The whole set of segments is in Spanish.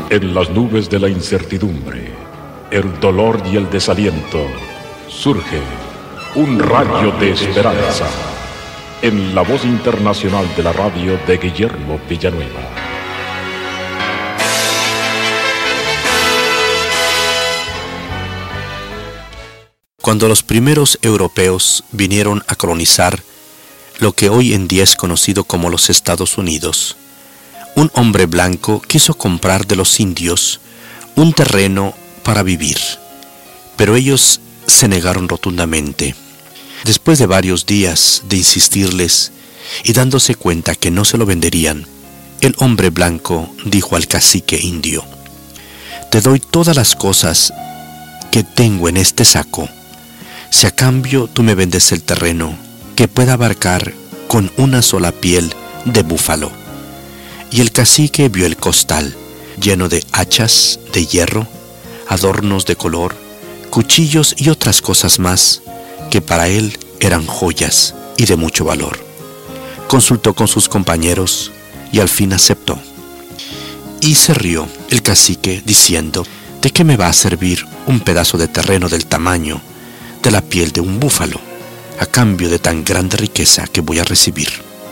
En las nubes de la incertidumbre, el dolor y el desaliento, surge un rayo de esperanza en la voz internacional de la radio de Guillermo Villanueva. Cuando los primeros europeos vinieron a colonizar lo que hoy en día es conocido como los Estados Unidos, un hombre blanco quiso comprar de los indios un terreno para vivir, pero ellos se negaron rotundamente. Después de varios días de insistirles y dándose cuenta que no se lo venderían, el hombre blanco dijo al cacique indio: «Te doy todas las cosas que tengo en este saco, si a cambio tú me vendes el terreno que pueda abarcar con una sola piel de búfalo». Y el cacique vio el costal lleno de hachas de hierro, adornos de color, cuchillos y otras cosas más que para él eran joyas y de mucho valor. Consultó con sus compañeros y al fin aceptó. Y se rió el cacique diciendo: «¿De qué me va a servir un pedazo de terreno del tamaño de la piel de un búfalo a cambio de tan grande riqueza que voy a recibir?».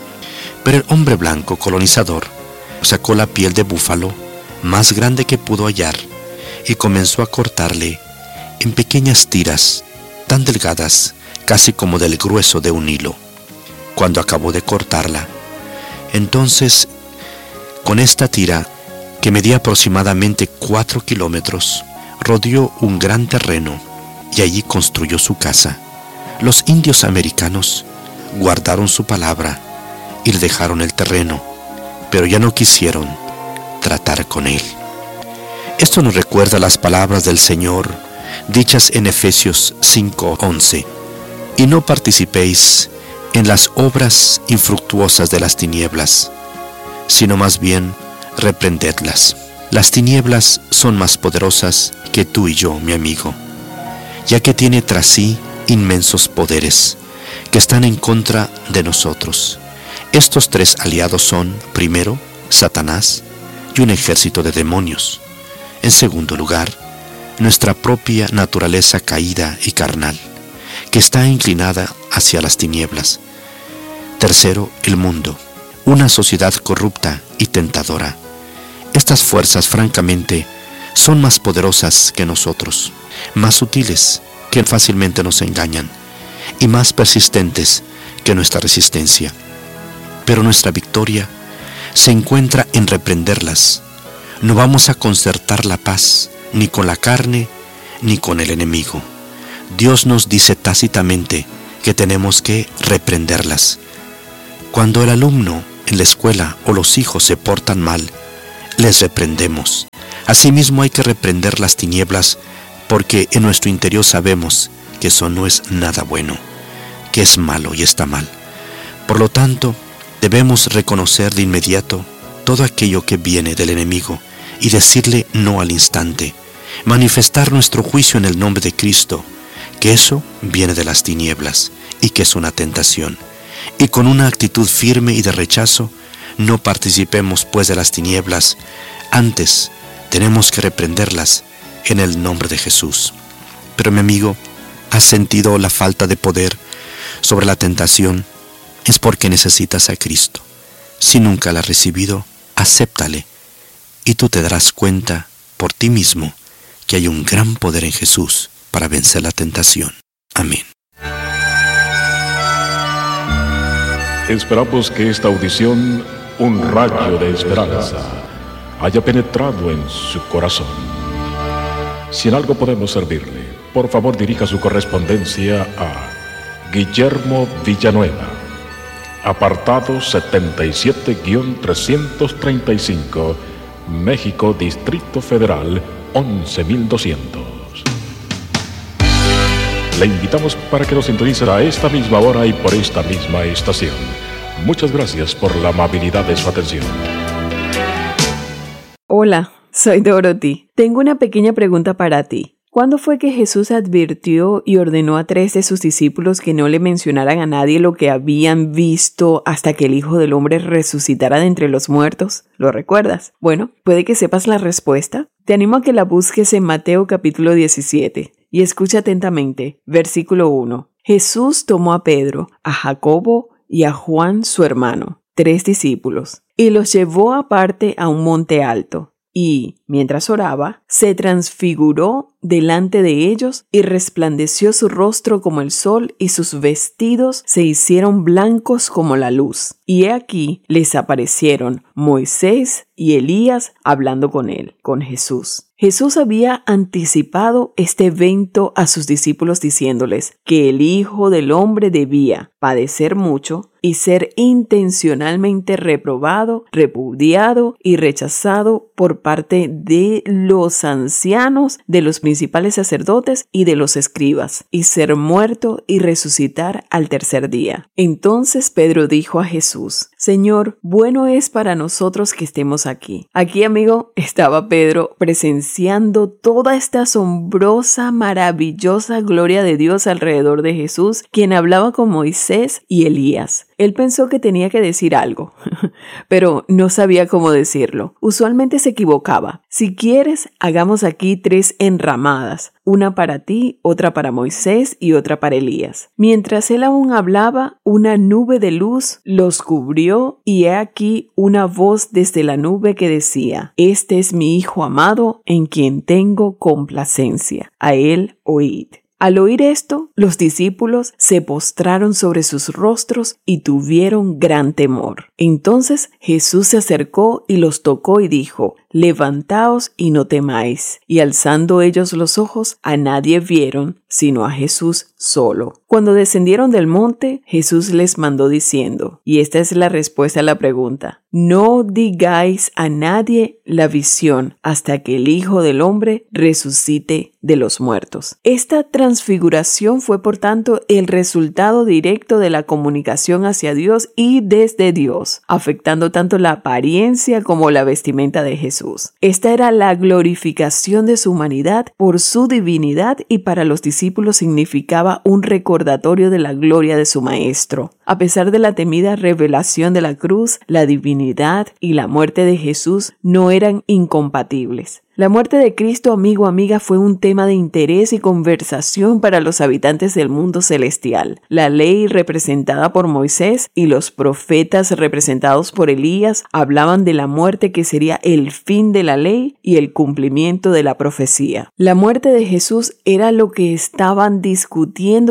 Pero el hombre blanco colonizador sacó la piel de búfalo más grande que pudo hallar y comenzó a cortarle en pequeñas tiras tan delgadas casi como del grueso de un hilo. Cuando acabó de cortarla, entonces con esta tira, que medía aproximadamente 4 kilómetros, rodeó un gran terreno y allí construyó su casa. Los indios americanos guardaron su palabra y le dejaron el terreno, pero ya no quisieron tratar con él. Esto nos recuerda las palabras del Señor dichas en Efesios 5:11: «Y no participéis en las obras infructuosas de las tinieblas, sino más bien reprendedlas». Las tinieblas son más poderosas que tú y yo, mi amigo, ya que tiene tras sí inmensos poderes que están en contra de nosotros. Estos tres aliados son, primero, Satanás y un ejército de demonios. En segundo lugar, nuestra propia naturaleza caída y carnal, que está inclinada hacia las tinieblas. Tercero, el mundo, una sociedad corrupta y tentadora. Estas fuerzas, francamente, son más poderosas que nosotros, más sutiles, que fácilmente nos engañan, y más persistentes que nuestra resistencia. Pero nuestra victoria se encuentra en reprenderlas. No vamos a concertar la paz, ni con la carne, ni con el enemigo. Dios nos dice tácitamente que tenemos que reprenderlas. Cuando el alumno en la escuela o los hijos se portan mal, les reprendemos. Asimismo hay que reprender las tinieblas, porque en nuestro interior sabemos que eso no es nada bueno, que es malo y está mal. Por lo tanto, debemos reconocer de inmediato todo aquello que viene del enemigo y decirle no al instante, manifestar nuestro juicio en el nombre de Cristo, que eso viene de las tinieblas y que es una tentación. Y con una actitud firme y de rechazo, no participemos pues de las tinieblas, antes tenemos que reprenderlas en el nombre de Jesús. Pero mi amigo, ¿has sentido la falta de poder sobre la tentación? Es porque necesitas a Cristo. Si nunca la has recibido, acéptale y tú te darás cuenta por ti mismo que hay un gran poder en Jesús para vencer la tentación. Amén. Esperamos que esta audición, un rayo de esperanza, haya penetrado en su corazón. Si en algo podemos servirle, por favor dirija su correspondencia a Guillermo Villanueva, apartado 77-335, México, Distrito Federal, 11,200. Le invitamos para que nos sintonice a esta misma hora y por esta misma estación. Muchas gracias por la amabilidad de su atención. Hola, soy Dorothy. Tengo una pequeña pregunta para ti. ¿Cuándo fue que Jesús advirtió y ordenó a 3 de sus discípulos que no le mencionaran a nadie lo que habían visto hasta que el Hijo del Hombre resucitara de entre los muertos? ¿Lo recuerdas? Bueno, puede que sepas la respuesta. Te animo a que la busques en Mateo capítulo 17 y escucha atentamente. Versículo 1. Jesús tomó a Pedro, a Jacobo y a Juan su hermano, 3 discípulos, y los llevó aparte a un monte alto. Y, mientras oraba, se transfiguró delante de ellos y resplandeció su rostro como el sol y sus vestidos se hicieron blancos como la luz. Y he aquí les aparecieron Moisés y Elías hablando con él, con Jesús. Jesús había anticipado este evento a sus discípulos diciéndoles que el Hijo del Hombre debía padecer mucho y ser intencionalmente reprobado, repudiado y rechazado por parte de los ancianos, de los principales sacerdotes y de los escribas, y ser muerto y resucitar al tercer día. Entonces Pedro dijo a Jesús: Señor, bueno es para nosotros que estemos aquí. Aquí, amigo, estaba Pedro presenciando toda esta asombrosa, maravillosa gloria de Dios alrededor de Jesús, quien hablaba con Moisés y Elías. Él pensó que tenía que decir algo, pero no sabía cómo decirlo. Usualmente se equivocaba. Si quieres, hagamos aquí 3 enramadas, una para ti, otra para Moisés y otra para Elías. Mientras él aún hablaba, una nube de luz los cubrió y he aquí una voz desde la nube que decía: Este es mi Hijo amado, en quien tengo complacencia. A él oíd. Al oír esto, los discípulos se postraron sobre sus rostros y tuvieron gran temor. Entonces Jesús se acercó y los tocó y dijo: Levantaos y no temáis. Y alzando ellos los ojos, a nadie vieron, sino a Jesús solo. Cuando descendieron del monte, Jesús les mandó diciendo, y esta es la respuesta a la pregunta: no digáis a nadie la visión hasta que el Hijo del Hombre resucite de los muertos. Esta transfiguración fue, por tanto, el resultado directo de la comunicación hacia Dios y desde Dios, afectando tanto la apariencia como la vestimenta de Jesús. Esta era la glorificación de su humanidad por su divinidad y para los discípulos significaba un recordatorio de la gloria de su Maestro. A pesar de la temida revelación de la cruz, la divinidad y la muerte de Jesús no eran incompatibles. La muerte de Cristo, amigo, amiga, fue un tema de interés y conversación para los habitantes del mundo celestial. La ley representada por Moisés y los profetas representados por Elías hablaban de la muerte que sería el fin de la ley y el cumplimiento de la profecía. La muerte de Jesús era lo que estaban discutiendo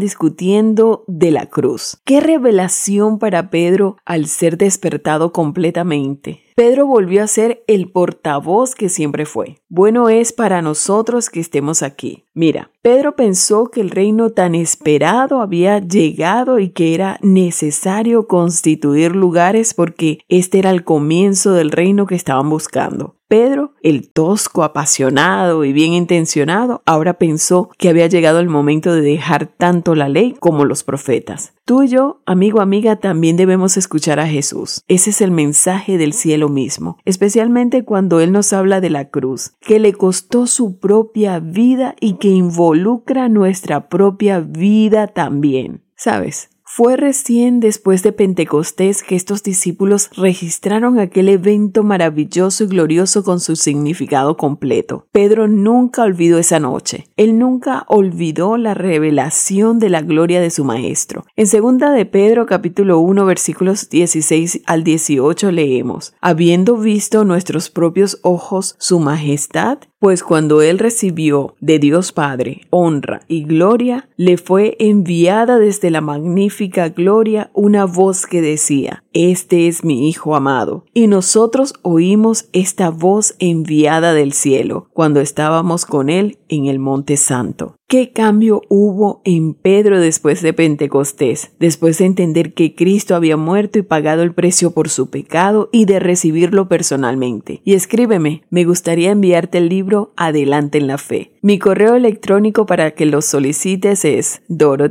de la cruz. ¡Qué revelación para Pedro al ser despertado completamente! Pedro volvió a ser el portavoz que siempre fue. Bueno es para nosotros que estemos aquí. Mira, Pedro pensó que el reino tan esperado había llegado y que era necesario constituir lugares porque este era el comienzo del reino que estaban buscando. Pedro, el tosco, apasionado y bien intencionado, ahora pensó que había llegado el momento de dejar tanto la ley como los profetas. Tú y yo, amigo, amiga, también debemos escuchar a Jesús. Ese es el mensaje del cielo mismo, especialmente cuando Él nos habla de la cruz, que le costó su propia vida y que involucra nuestra propia vida también. ¿Sabes? Fue recién después de Pentecostés que estos discípulos registraron aquel evento maravilloso y glorioso con su significado completo. Pedro nunca olvidó esa noche. Él nunca olvidó la revelación de la gloria de su Maestro. En 2 de Pedro capítulo 1 versículos 16 al 18 leemos: habiendo visto nuestros propios ojos su majestad, pues cuando él recibió de Dios Padre honra y gloria, le fue enviada desde la magnífica gloria una voz que decía: Este es mi Hijo amado. Y nosotros oímos esta voz enviada del cielo cuando estábamos con él en el Monte Santo. ¿Qué cambio hubo en Pedro después de Pentecostés? Después de entender que Cristo había muerto y pagado el precio por su pecado y de recibirlo personalmente. Y escríbeme, me gustaría enviarte el libro Adelante en la Fe. Mi correo electrónico para que lo solicites es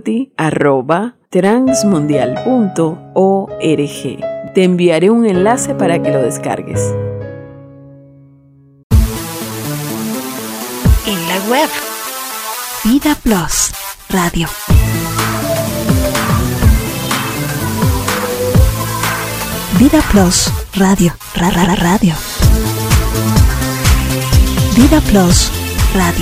dorothy@transmundial.org. Te enviaré un enlace para que lo descargues. En la web Vida Plus Radio. Vida Plus Radio. Radio. Vida Plus Radio.